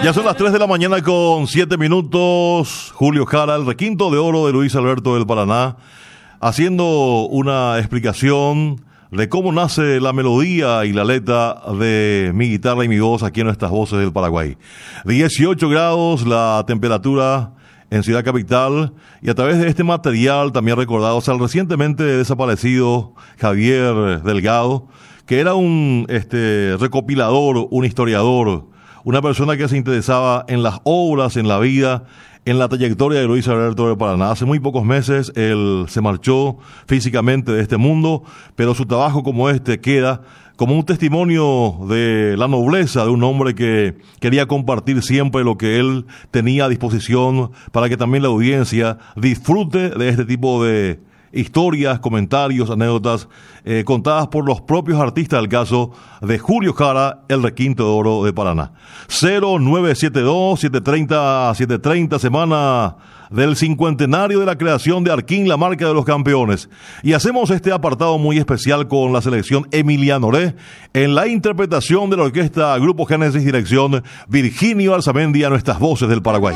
Ya son las 3 de la mañana con 7 minutos. Julio Jara, el requinto de oro de Luis Alberto del Paraná, haciendo una explicación de cómo nace la melodía y la letra de Mi Guitarra y Mi Voz aquí en Nuestras Voces del Paraguay. 18 grados la temperatura en Ciudad Capital, y a través de este material también recordamos al recientemente desaparecido Javier Delgado, que era un recopilador, un historiador, una persona que se interesaba en las obras, en la vida, en la trayectoria de Luis Alberto del Paraná. Hace muy pocos meses él se marchó físicamente de este mundo, pero su trabajo como este queda como un testimonio de la nobleza de un hombre que quería compartir siempre lo que él tenía a disposición para que también la audiencia disfrute de este tipo de historias, comentarios, anécdotas contadas por los propios artistas, del caso de Julio Jara, el requinto de oro de Paraná. 0972-730-730, semana del cincuentenario de la creación de Arquín, la marca de los campeones. Y hacemos este apartado muy especial con la selección Emiliano Oré, en la interpretación de la orquesta Grupo Génesis, dirección Virginio Arzamendi, a Nuestras Voces del Paraguay.